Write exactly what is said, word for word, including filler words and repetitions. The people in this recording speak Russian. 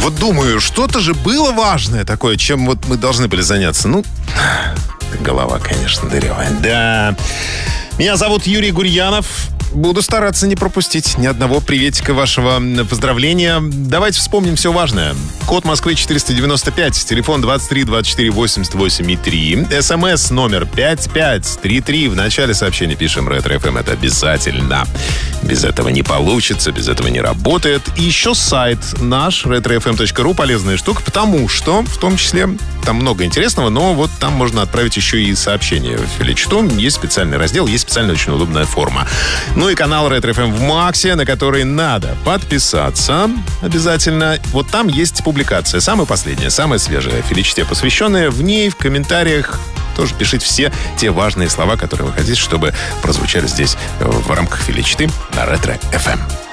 Вот думаю, что-то же было важное такое, чем вот мы должны были заняться. Ну, голова, конечно, дырявая. Да. Меня зовут Юрий Гурьянов. Буду стараться не пропустить ни одного приветика вашего поздравления. Давайте вспомним все важное. Код Москвы четыреста девяносто пять, телефон двадцать три двадцать четыре восемьдесят восемь и три. СМС номер пять пять три три. В начале сообщения пишем Ретро эф эм. Это обязательно. Без этого не получится, без этого не работает. И еще сайт наш, ретро эф эм точка ру. Полезная штука, потому что, в том числе, там много интересного, но вот там можно отправить еще и сообщение в Филичту. Есть специальный раздел, есть специальная очень удобная форма. Ну и канал Ретро эф эм в Максе, на который надо подписаться обязательно. Вот там есть публикация, самая последняя, самая свежая, Филичте посвященная. В ней, в комментариях тоже пишите все те важные слова, которые вы хотите, чтобы прозвучали здесь в рамках Филичты на Ретро эф эм.